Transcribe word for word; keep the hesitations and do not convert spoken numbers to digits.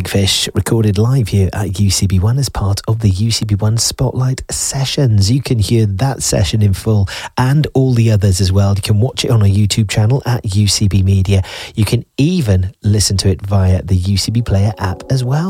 Big Fish, recorded live here at U C B one as part of the U C B one Spotlight Sessions. You can hear that session in full and all the others as well. You can watch it on our YouTube channel at U C B Media. You can even listen to it via the U C B Player app as well.